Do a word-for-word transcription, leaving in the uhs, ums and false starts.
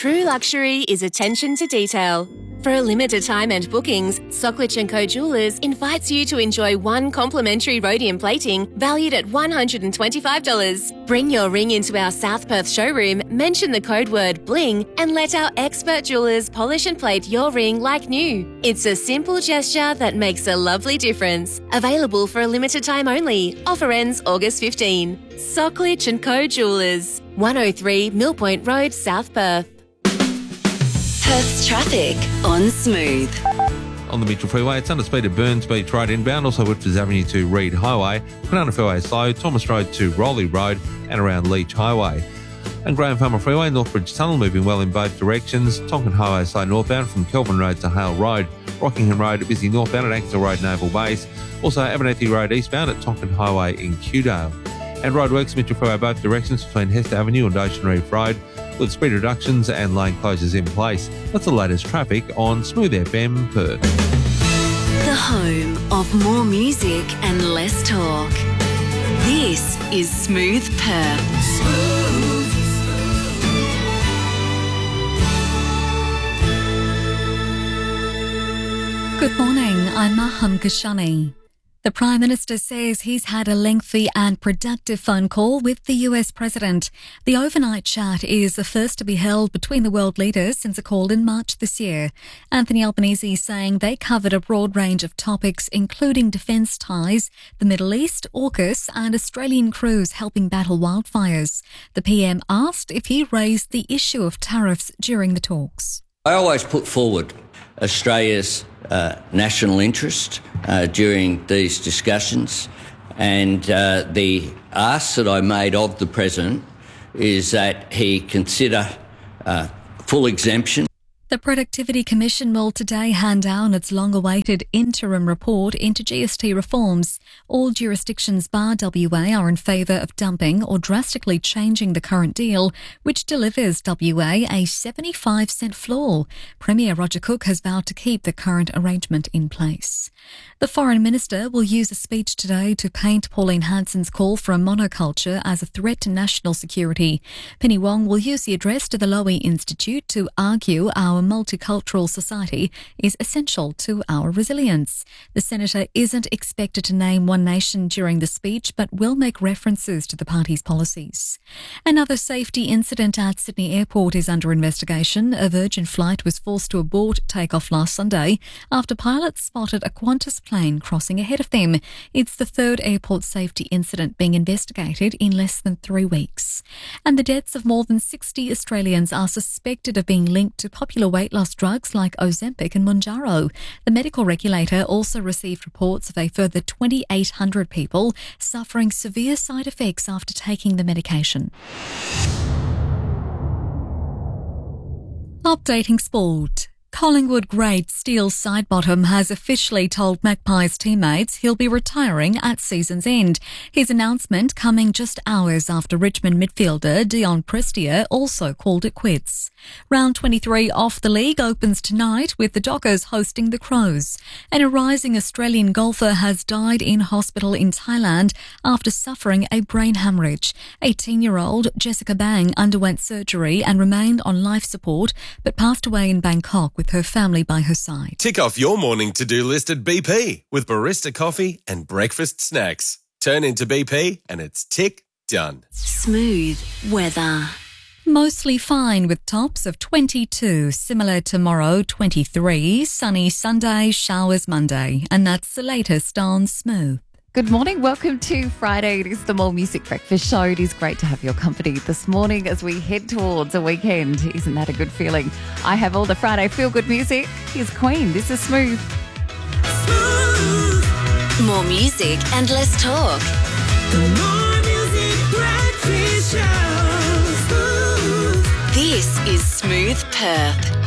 True luxury is attention to detail. For a limited time and bookings, Socklich and Co Jewellers invites you to enjoy one complimentary rhodium plating valued at one hundred twenty-five dollars. Bring your ring into our South Perth showroom, mention the code word BLING, and let our expert jewellers polish and plate your ring like new. It's a simple gesture that makes a lovely difference. Available for a limited time only. Offer ends August fifteenth. Socklich and Co Jewellers, one oh three Mill Point Road, South Perth. Perth's traffic on Smooth. On the Mitchell Freeway, it's under speed at Burns Beach Road inbound, also Whitford Avenue to Reed Highway, Penana Fairway slow, Thomas Road to Rowley Road and around Leach Highway. And Graham Farmer Freeway, Northbridge Tunnel moving well in both directions, Tonkin Highway slow northbound from Kelvin Road to Hale Road, Rockingham Road busy northbound at Axel Road Naval Base, also Abernethy Road eastbound at Tonkin Highway in Kewdale. And roadworks Mitchell Freeway both directions between Hester Avenue and Ocean Reef Road, with speed reductions and lane closures in place. That's the latest traffic on Smooth F M Perth. The home of more music and less talk. This is Smooth Perth. Smooth. Good morning, I'm Maham Kashani. The Prime Minister says he's had a lengthy and productive phone call with the U S President. The overnight chat is the first to be held between the world leaders since a call in March this year. Anthony Albanese saying they covered a broad range of topics, including defence ties, the Middle East, AUKUS and Australian crews helping battle wildfires. The P M asked if he raised the issue of tariffs during the talks. I always put forward Australia's uh, national interest uh, during these discussions, and uh, the ask that I made of the President is that he consider uh, full exemption. The Productivity Commission will today hand down its long-awaited interim report into G S T reforms. All jurisdictions bar W A are in favour of dumping or drastically changing the current deal, which delivers W A a seventy-five cent floor. Premier Roger Cook has vowed to keep the current arrangement in place. The Foreign Minister will use a speech today to paint Pauline Hanson's call for a monoculture as a threat to national security. Penny Wong will use the address to the Lowy Institute to argue our multicultural society is essential to our resilience. The Senator isn't expected to name one nation during the speech, but will make references to the party's policies. Another safety incident at Sydney Airport is under investigation. A Virgin flight was forced to abort takeoff last Sunday after pilots spotted a Qantas plane crossing ahead of them. It's the third airport safety incident being investigated in less than three weeks. And the deaths of more than sixty Australians are suspected of being linked to popular weight loss drugs like Ozempic and Mounjaro. The medical regulator also received reports of a further twenty-eight hundred people suffering severe side effects after taking the medication. Updating sport. Collingwood great Steele Sidebottom has officially told Magpies teammates he'll be retiring at season's end. His announcement coming just hours after Richmond midfielder Dion Prestia also called it quits. Round twenty-three off the league opens tonight with the Dockers hosting the Crows. And a rising Australian golfer has died in hospital in Thailand after suffering a brain hemorrhage. eighteen-year-old Jessica Bang underwent surgery and remained on life support but passed away in Bangkok with her family by her side. Tick off your morning to-do list at B P with barista coffee and breakfast snacks. Turn into B P and it's tick done. Smooth weather. Mostly fine with tops of twenty-two, similar tomorrow twenty-three, sunny Sunday, showers Monday. And that's the latest on Smooth. Good morning. Welcome to Friday. It is the More Music Breakfast Show. It is great to have your company this morning as we head towards a weekend. Isn't that a good feeling? I have all the Friday feel-good music. Here's Queen. This is Smooth. Smooth. More music and less talk. The More Music Breakfast Show. Smooth. This is Smooth Perth.